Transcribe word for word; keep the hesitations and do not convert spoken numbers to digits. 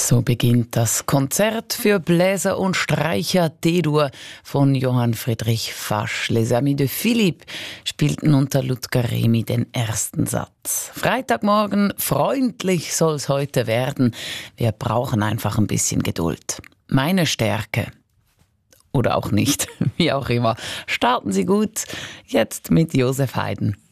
So beginnt das Konzert für Bläser und Streicher D-Dur von Johann Friedrich Fasch. Les Amis de Philippe spielten unter Ludger Remy den ersten Satz. Freitagmorgen, freundlich soll's heute werden. Wir brauchen einfach ein bisschen Geduld. Meine Stärke. Oder auch nicht, wie auch immer. Starten Sie gut, jetzt mit Josef Haydn.